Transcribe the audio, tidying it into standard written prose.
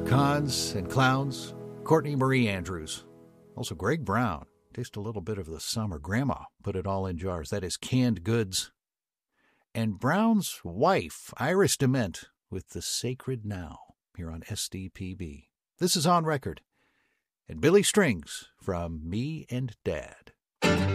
Leprechauns and Clowns, Courtney Marie Andrews. Also Greg Brown. Taste a little bit of the summer. Grandma put it all in jars. That is Canned Goods. And Brown's wife, Iris DeMent, with The Sacred Now, here on SDPB. This is On Record. And Billy Strings from Me and Dad.